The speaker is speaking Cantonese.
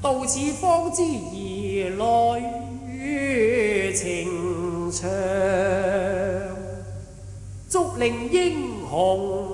到此方知兒女情長，竹令英雄